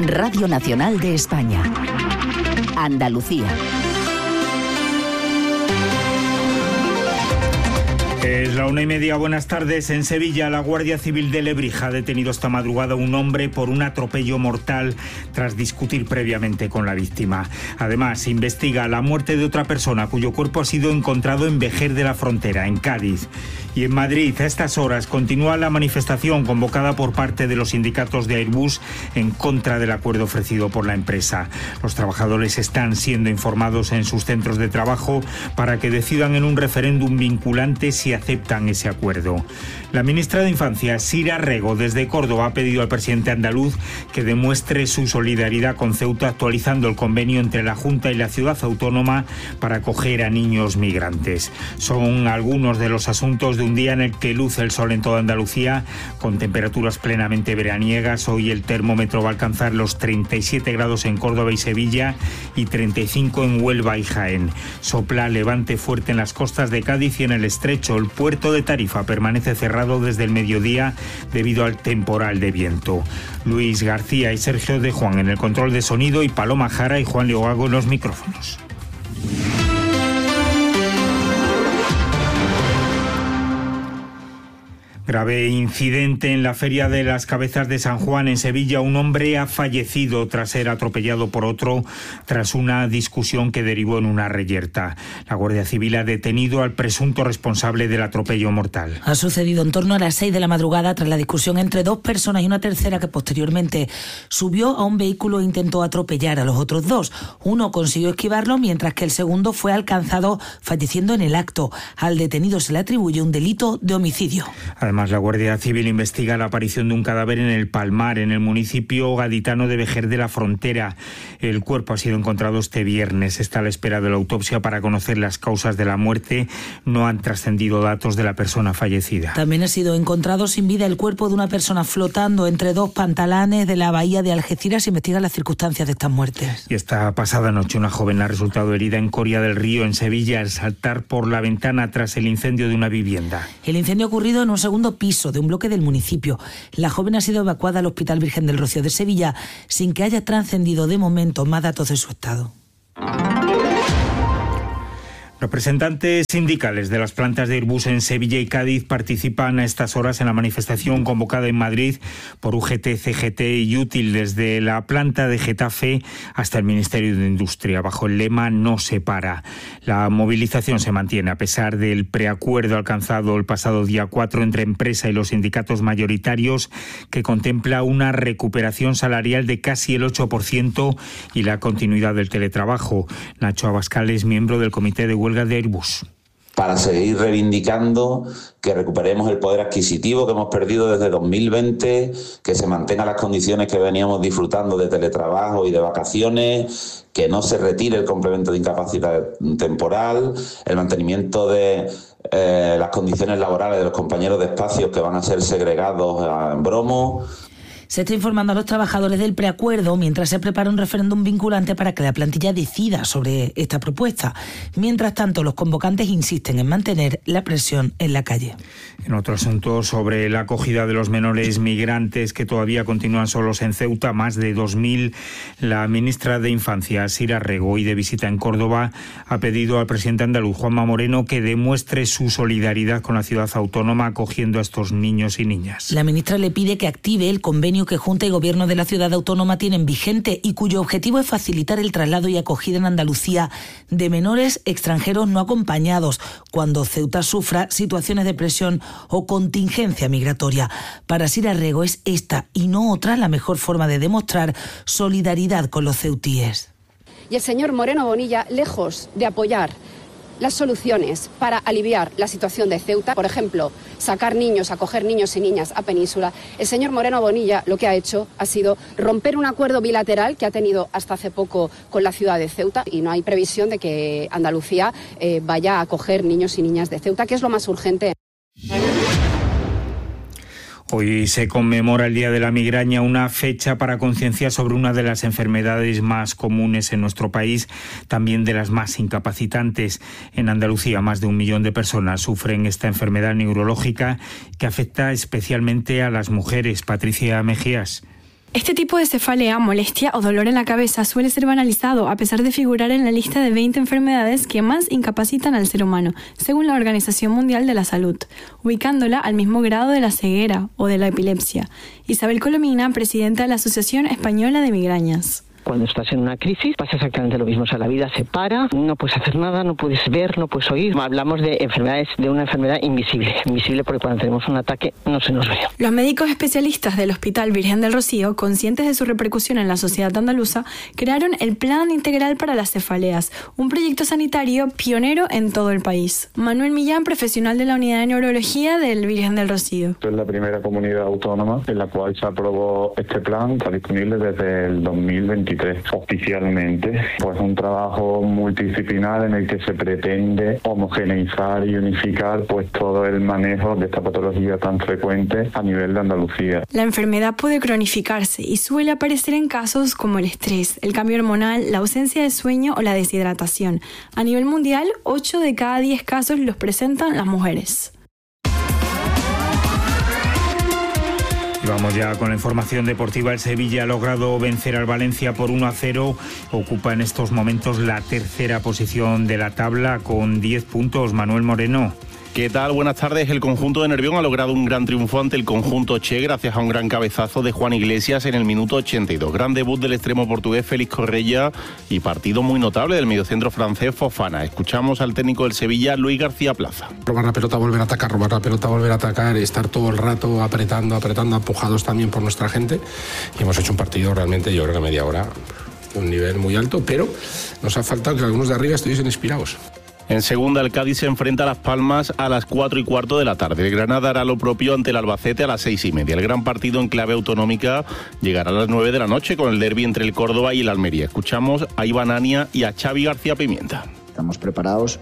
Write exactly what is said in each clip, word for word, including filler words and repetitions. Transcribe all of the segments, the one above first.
Radio Nacional de España. Andalucía. Es la una y media, buenas tardes. En Sevilla, la Guardia Civil de Lebrija ha detenido esta madrugada a un hombre por un atropello mortal tras discutir previamente con la víctima. Además, investiga la muerte de otra persona cuyo cuerpo ha sido encontrado en Vejer de la Frontera, en Cádiz. Y en Madrid, a estas horas, continúa la manifestación convocada por parte de los sindicatos de Airbus en contra del acuerdo ofrecido por la empresa. Los trabajadores están siendo informados en sus centros de trabajo para que decidan en un referéndum vinculante si aceptan ese acuerdo. La ministra de Infancia, Sira Rego, desde Córdoba, ha pedido al presidente andaluz que demuestre su solidaridad con Ceuta actualizando el convenio entre la Junta y la ciudad autónoma para acoger a niños migrantes. Son algunos de los asuntos de un día en el que luce el sol en toda Andalucía, con temperaturas plenamente veraniegas. Hoy el termómetro va a alcanzar los treinta y siete grados en Córdoba y Sevilla y treinta y cinco en Huelva y Jaén. Sopla levante fuerte en las costas de Cádiz y en el estrecho. El puerto de Tarifa permanece cerrado desde el mediodía debido al temporal de viento. Luis García y Sergio de Juan en el control de sonido y Paloma Jara y Juan Leogago en los micrófonos. Grave incidente en la Feria de las Cabezas de San Juan en Sevilla. Un hombre ha fallecido tras ser atropellado por otro tras una discusión que derivó en una reyerta. La Guardia Civil ha detenido al presunto responsable del atropello mortal. Ha sucedido en torno a las seis de la madrugada tras la discusión entre dos personas y una tercera que posteriormente subió a un vehículo e intentó atropellar a los otros dos. Uno consiguió esquivarlo mientras que el segundo fue alcanzado falleciendo en el acto. Al detenido se le atribuye un delito de homicidio. Además, la Guardia Civil investiga la aparición de un cadáver en el Palmar, en el municipio gaditano de Vejer de la Frontera. El cuerpo ha sido encontrado este viernes. Está a la espera de la autopsia para conocer las causas de la muerte. No han trascendido datos de la persona fallecida. También ha sido encontrado sin vida el cuerpo de una persona flotando entre dos pantalanes de la bahía de Algeciras. Se investigan las circunstancias de estas muertes. Y esta pasada noche una joven ha resultado herida en Coria del Río, en Sevilla, al saltar por la ventana tras el incendio de una vivienda. El incendio ha ocurrido en un segundo piso de un bloque del municipio. La joven ha sido evacuada al Hospital Virgen del Rocío de Sevilla sin que haya trascendido de momento más datos de su estado. Representantes sindicales de las plantas de Airbus en Sevilla y Cádiz participan a estas horas en la manifestación convocada en Madrid por U G T, C G T y Útil desde la planta de Getafe hasta el Ministerio de Industria, bajo el lema No se para. La movilización se mantiene a pesar del preacuerdo alcanzado el pasado día cuatro entre empresa y los sindicatos mayoritarios, que contempla una recuperación salarial de casi el ocho por ciento y la continuidad del teletrabajo. Nacho Abascal es miembro del comité de huelga de Airbus. Para seguir reivindicando que recuperemos el poder adquisitivo que hemos perdido desde dos mil veinte, que se mantengan las condiciones que veníamos disfrutando de teletrabajo y de vacaciones, que no se retire el complemento de incapacidad temporal, el mantenimiento de eh, las condiciones laborales de los compañeros de espacios que van a ser segregados en Bromo. Se está informando a los trabajadores del preacuerdo mientras se prepara un referéndum vinculante para que la plantilla decida sobre esta propuesta. Mientras tanto, los convocantes insisten en mantener la presión en la calle. En otro asunto, sobre la acogida de los menores migrantes que todavía continúan solos en Ceuta, más de dos mil, la ministra de Infancia, Sira Rego, hoy de visita en Córdoba, ha pedido al presidente andaluz, Juanma Moreno, que demuestre su solidaridad con la ciudad autónoma acogiendo a estos niños y niñas. La ministra le pide que active el convenio que Junta y Gobierno de la ciudad autónoma tienen vigente y cuyo objetivo es facilitar el traslado y acogida en Andalucía de menores extranjeros no acompañados cuando Ceuta sufra situaciones de presión o contingencia migratoria. Para Sira Rego es esta y no otra la mejor forma de demostrar solidaridad con los ceutíes. Y el señor Moreno Bonilla, lejos de apoyar las soluciones para aliviar la situación de Ceuta, por ejemplo, sacar niños, acoger niños y niñas a Península, el señor Moreno Bonilla lo que ha hecho ha sido romper un acuerdo bilateral que ha tenido hasta hace poco con la ciudad de Ceuta, y no hay previsión de que Andalucía eh, vaya a acoger niños y niñas de Ceuta, que es lo más urgente. Hoy se conmemora el Día de la Migraña, una fecha para concienciar sobre una de las enfermedades más comunes en nuestro país, también de las más incapacitantes. En Andalucía, más de un millón de personas sufren esta enfermedad neurológica que afecta especialmente a las mujeres. Patricia Mejías. Este tipo de cefalea, molestia o dolor en la cabeza suele ser banalizado a pesar de figurar en la lista de veinte enfermedades que más incapacitan al ser humano, según la Organización Mundial de la Salud, ubicándola al mismo grado de la ceguera o de la epilepsia. Isabel Colomina, presidenta de la Asociación Española de Migrañas. Cuando estás en una crisis pasa exactamente lo mismo, o sea, la vida se para, no puedes hacer nada, no puedes ver, no puedes oír. Hablamos de enfermedades, de una enfermedad invisible, invisible porque cuando tenemos un ataque no se nos ve. Los médicos especialistas del Hospital Virgen del Rocío, conscientes de su repercusión en la sociedad andaluza, crearon el Plan Integral para las Cefaleas, un proyecto sanitario pionero en todo el país. Manuel Millán, profesional de la Unidad de Neurología del Virgen del Rocío. Es la primera comunidad autónoma en la cual se aprobó este plan, está disponible desde el dos mil veintitrés. Oficialmente, pues un trabajo multidisciplinar en el que se pretende homogeneizar y unificar pues todo el manejo de esta patología tan frecuente a nivel de Andalucía. La enfermedad puede cronificarse y suele aparecer en casos como el estrés, el cambio hormonal, la ausencia de sueño o la deshidratación. A nivel mundial, ocho de cada diez casos los presentan las mujeres. Vamos ya con la información deportiva. El Sevilla ha logrado vencer al Valencia por uno a cero. Ocupa en estos momentos la tercera posición de la tabla con diez puntos. Manuel Moreno. ¿Qué tal? Buenas tardes. El conjunto de Nervión ha logrado un gran triunfo ante el conjunto Che gracias a un gran cabezazo de Juan Iglesias en el minuto ochenta y dos. Gran debut del extremo portugués Félix Correia y partido muy notable del mediocentro francés Fofana. Escuchamos al técnico del Sevilla, Luis García Plaza. Robar la pelota, volver a atacar, robar la pelota, volver a atacar, estar todo el rato apretando, apretando, empujados también por nuestra gente. Y hemos hecho un partido realmente, yo creo que media hora, de un nivel muy alto, pero nos ha faltado que algunos de arriba estuviesen inspirados. En segunda, el Cádiz se enfrenta a Las Palmas a las cuatro y cuarto de la tarde. El Granada hará lo propio ante el Albacete a las seis y media. El gran partido en clave autonómica llegará a las nueve de la noche con el derbi entre el Córdoba y el Almería. Escuchamos a Iván Ania y a Xavi García Pimienta. Estamos preparados.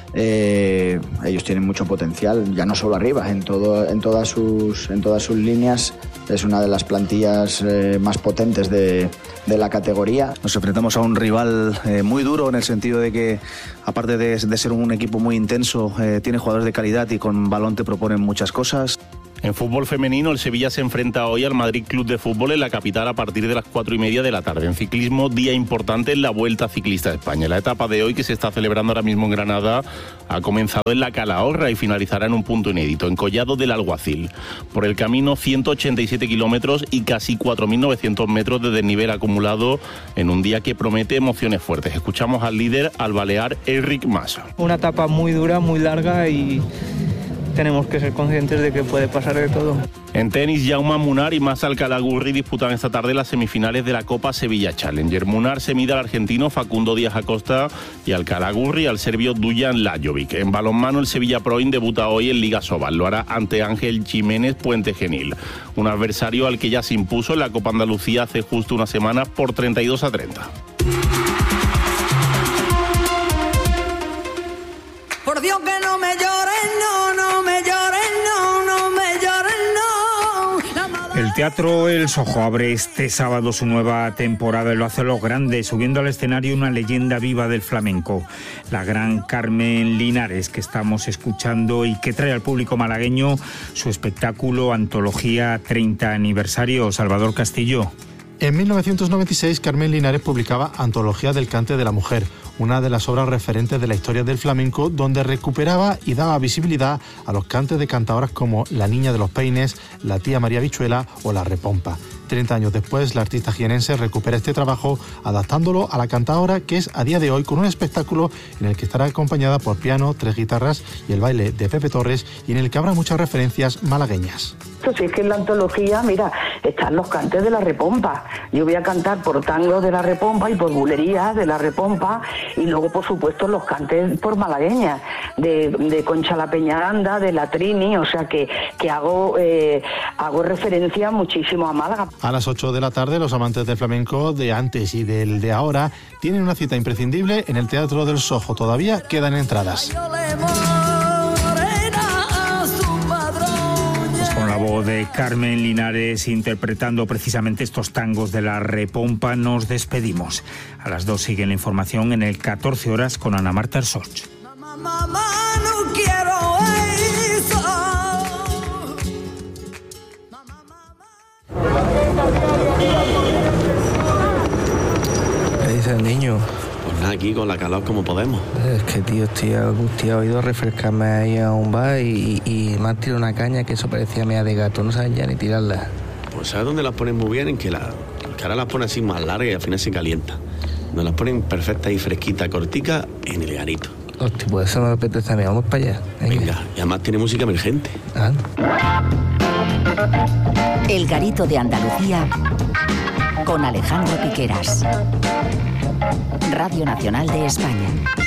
Eh, ellos tienen mucho potencial, ya no solo arriba, en, todo, en, todas, sus, en todas sus líneas. Es una de las plantillas eh, más potentes de, de la categoría. Nos enfrentamos a un rival eh, muy duro en el sentido de que, aparte de, de ser un equipo muy intenso, eh, tiene jugadores de calidad y con balón te proponen muchas cosas. En fútbol femenino, el Sevilla se enfrenta hoy al Madrid Club de Fútbol en la capital a partir de las cuatro y media de la tarde. En ciclismo, día importante en la Vuelta Ciclista de España. La etapa de hoy, que se está celebrando ahora mismo en Granada, ha comenzado en la Calahorra y finalizará en un punto inédito, en Collado del Alguacil. Por el camino, ciento ochenta y siete kilómetros y casi cuatro mil novecientos metros de desnivel acumulado en un día que promete emociones fuertes. Escuchamos al líder, al balear Enric Mas. Una etapa muy dura, muy larga y tenemos que ser conscientes de que puede pasar de todo. En tenis, Jaume Munar y Masal Calagurri disputan esta tarde las semifinales de la Copa Sevilla Challenger. Munar se mide al argentino Facundo Díaz Acosta y al Calagurri al serbio Dujan Lajovic. En balonmano, el Sevilla Proin debuta hoy en Liga Sobal. Lo hará ante Ángel Jiménez Puente Genil, un adversario al que ya se impuso en la Copa Andalucía hace justo una semana por treinta y dos a treinta. Por Dios que no me llores, no, no me llores, no, no me llores, no. El Teatro El Sojo abre este sábado su nueva temporada y lo hace a lo grande, subiendo al escenario una leyenda viva del flamenco, la gran Carmen Linares, que estamos escuchando y que trae al público malagueño su espectáculo Antología treinta aniversario. Salvador Castillo. En mil novecientos noventa y seis, Carmen Linares publicaba Antología del cante de la mujer, una de las obras referentes de la historia del flamenco, donde recuperaba y daba visibilidad a los cantes de cantadoras como La Niña de los Peines, La Tía María Bichuela o La Repompa. treinta años después, la artista jienense recupera este trabajo adaptándolo a la cantadora, que es a día de hoy con un espectáculo en el que estará acompañada por piano, tres guitarras y el baile de Pepe Torres, y en el que habrá muchas referencias malagueñas. Si es que en la antología, mira, están los cantes de la Repompa. Yo voy a cantar por tangos de la Repompa y por bulerías de la Repompa, y luego, por supuesto, los cantes por malagueñas, de, de Concha la Peñaranda, de la Trini, o sea que, que hago, eh, hago referencia muchísimo a Málaga. A las ocho de la tarde, los amantes del flamenco de antes y del de ahora tienen una cita imprescindible en el Teatro del Sojo. Todavía quedan entradas. Con la voz de Carmen Linares interpretando precisamente estos tangos de la Repompa, nos despedimos. A las dos sigue la información en el catorce horas con Ana Marta Ersoch. Mamá, no quiero eso. Mamá, mamá. aquí con la calor como podemos. Es que, tío, estoy angustiado. He ido a refrescarme ahí a un bar y, y, y me han tirado una caña que eso parecía mea de gato. No saben ya ni tirarla. Pues ¿sabes dónde las ponen muy bien? En que, la, que ahora las ponen así más largas y al final se calienta. Nos las ponen perfectas y fresquitas, corticas en el garito. Hostia, pues eso me apetece a mí. Vamos para allá. Venga, Venga y además tiene música emergente. Ah. El Garito de Andalucía con Alejandro Piqueras. Radio Nacional de España.